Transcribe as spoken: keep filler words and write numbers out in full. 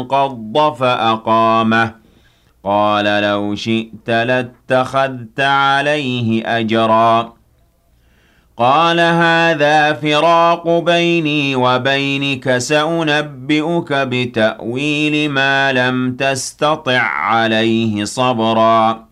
انقض فأقامه قال لو شئت لاتخذت عليه أجرا قال هذا فراق بيني وبينك سأنبئك بتأويل ما لم تستطع عليه صبرا